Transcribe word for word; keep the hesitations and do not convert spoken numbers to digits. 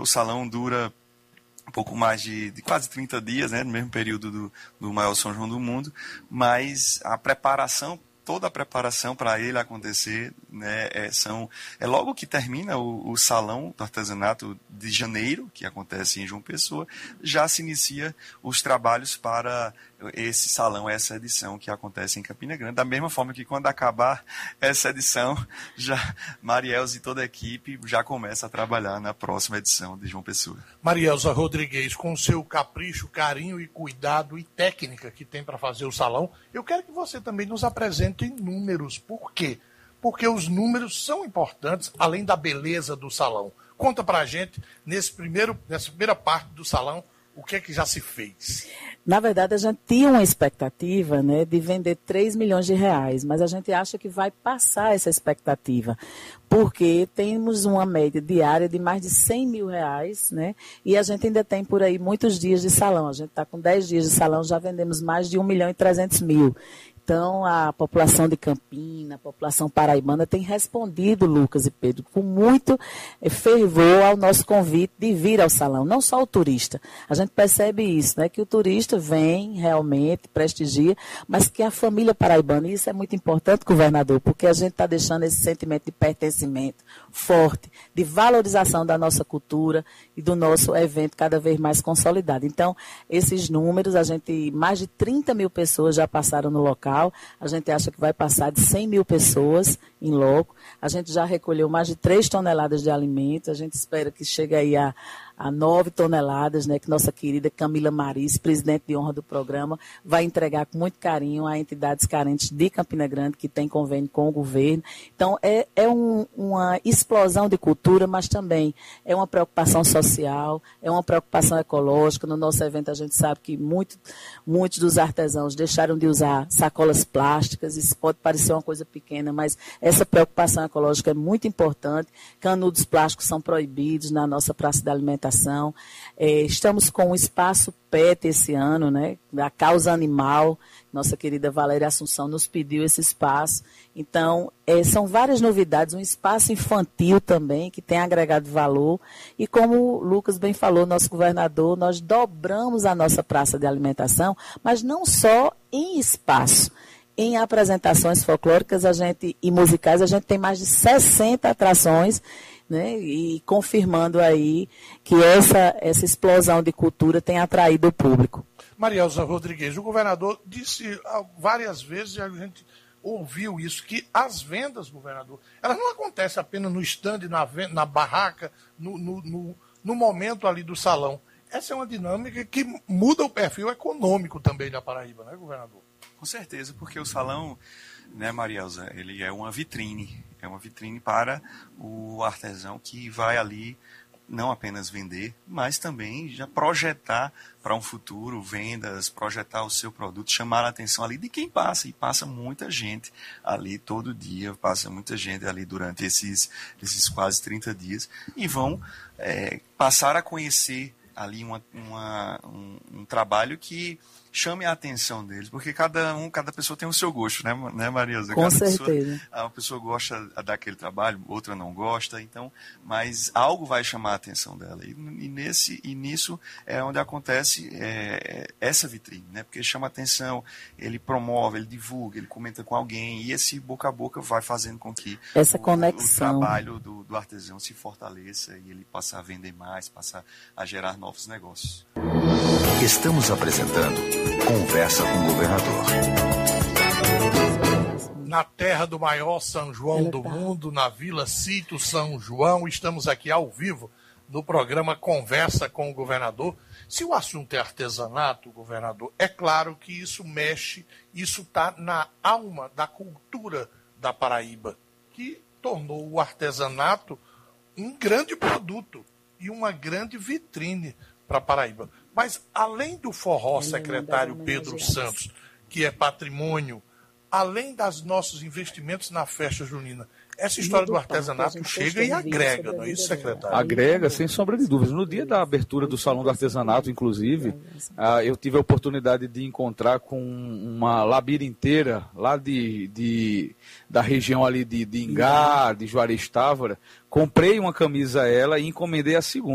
o salão dura um pouco mais de, de quase trinta dias, né, no mesmo período do, do maior São João do mundo, mas a preparação, toda a preparação para ele acontecer, né, é, são, é logo que termina o, o salão do artesanato de janeiro, que acontece em João Pessoa, já se inicia os trabalhos para esse salão, essa edição que acontece em Campina Grande, da mesma forma que quando acabar essa edição, já Marielza e toda a equipe já começa a trabalhar na próxima edição de João Pessoa. Marielza Rodrigues, com o seu capricho, carinho e cuidado e técnica que tem para fazer o salão, eu quero que você também nos apresente em números. Por quê? Porque os números são importantes, além da beleza do salão. Conta para a gente, nesse primeiro, nessa primeira parte do salão, o que é que já se fez? Na verdade, a gente tinha uma expectativa, né, de vender três milhões de reais, mas a gente acha que vai passar essa expectativa, porque temos uma média diária de mais de cem mil reais, né, e a gente ainda tem por aí muitos dias de salão. A gente está com dez dias de salão, já vendemos mais de um milhão e trezentos mil. Então, a população de Campina, a população paraibana tem respondido, Lucas e Pedro, com muito fervor ao nosso convite de vir ao salão, não só o turista. A gente percebe isso, né, que o turista vem realmente, prestigia, mas que a família paraibana, e isso é muito importante, governador, porque a gente está deixando esse sentimento de pertencimento forte, de valorização da nossa cultura e do nosso evento cada vez mais consolidado. Então, esses números, a gente, mais de trinta mil pessoas já passaram no local. A gente acha que vai passar de cem mil pessoas em loco. A gente já recolheu mais de três toneladas de alimento. A gente espera que chegue aí a, a nove toneladas, né, que nossa querida Camila Maris, presidente de honra do programa, vai entregar com muito carinho a entidades carentes de Campina Grande, que tem convênio com o governo. Então, é, é um, uma explosão de cultura, mas também é uma preocupação social, é uma preocupação ecológica. No nosso evento, a gente sabe que muito, muitos dos artesãos deixaram de usar sacolas plásticas. Isso pode parecer uma coisa pequena, mas essa preocupação ecológica é muito importante. Canudos plásticos são proibidos na nossa praça da alimentação. É, estamos com um espaço pet esse ano, né, da causa animal. Nossa querida Valéria Assunção nos pediu esse espaço. Então, é, são várias novidades, um espaço infantil também, que tem agregado valor. E como o Lucas bem falou, nosso governador, nós dobramos a nossa praça de alimentação, mas não só em espaço. Em apresentações folclóricas a gente, e musicais, a gente tem mais de sessenta atrações, né, e confirmando aí que essa, essa explosão de cultura tem atraído o público. Marielza Rodrigues, o governador disse várias vezes, e a gente ouviu isso, que as vendas, governador, elas não acontecem apenas no stand, na, na barraca, no, no, no, no momento ali do salão. Essa é uma dinâmica que muda o perfil econômico também da Paraíba, né, governador? Com certeza, porque o salão, né, Marielza, ele é uma vitrine, é uma vitrine para o artesão que vai ali não apenas vender, mas também já projetar para um futuro vendas, projetar o seu produto, chamar a atenção ali de quem passa, e passa muita gente ali todo dia, passa muita gente ali durante esses, esses quase trinta dias, e vão é, passar a conhecer ali uma, uma, um, um trabalho que chame a atenção deles, porque cada um, cada pessoa tem o seu gosto, né, né Marielza? Com cada certeza. Pessoa, uma pessoa gosta daquele trabalho, outra não gosta, então, mas algo vai chamar a atenção dela. E, e, nesse, e nisso é onde acontece é, essa vitrine, né? Porque chama a atenção, ele promove, ele divulga, ele comenta com alguém, e esse boca a boca vai fazendo com que essa o, conexão. o trabalho do, do artesão se fortaleça e ele passe a vender mais, passe a gerar novos negócios. Estamos apresentando Conversa com o Governador. Na terra do maior São João do mundo, na Vila Sítio São João, estamos aqui ao vivo no programa Conversa com o Governador. Se o assunto é artesanato, governador, é claro que isso mexe, isso está na alma da cultura da Paraíba, que tornou o artesanato um grande produto e uma grande vitrine para a Paraíba. Mas, além do forró, secretário Pedro Santos, que é patrimônio, além dos nossos investimentos na festa junina, essa história do artesanato chega e agrega, não é isso, secretário? Agrega, sem sombra de dúvidas. No dia da abertura do Salão do Artesanato, inclusive, eu tive a oportunidade de encontrar com uma labirinteira lá de, de, da região ali de, de Ingá, de Juarez Távora. Comprei uma camisa a ela e encomendei a segunda.